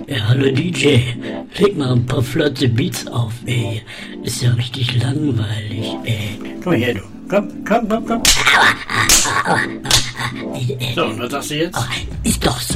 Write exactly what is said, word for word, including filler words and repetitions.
Ja, hallo D J, leg mal ein paar flotte Beats auf, ey. Ist ja richtig langweilig, ey. Komm her, du. Komm, komm, komm, komm. Ey, ey, So, und was sagst du jetzt? oh, ist doch so